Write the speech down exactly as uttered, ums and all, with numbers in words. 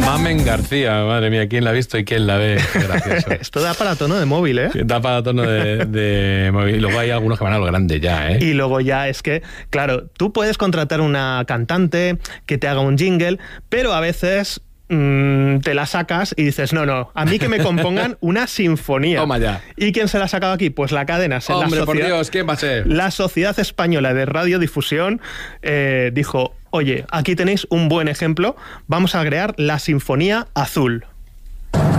Mamen García, madre mía, ¿quién la ha visto y quién la ve? Qué gracioso. Esto da para tono de móvil, ¿eh? Da para tono de, de móvil. Y luego hay algunos que van a lo grande ya, ¿eh? Y luego ya es que, claro, tú puedes contratar una cantante que te haga un jingle, pero a veces mmm, te la sacas y dices, no, no, a mí que me compongan una sinfonía. Toma ya. ¿Y quién se la ha sacado aquí? Pues la cadena. Hombre, la por Dios, ¿quién va a ser? La Sociedad Española de Radiodifusión eh, dijo, oye, aquí tenéis un buen ejemplo, vamos a crear la Sinfonía Azul.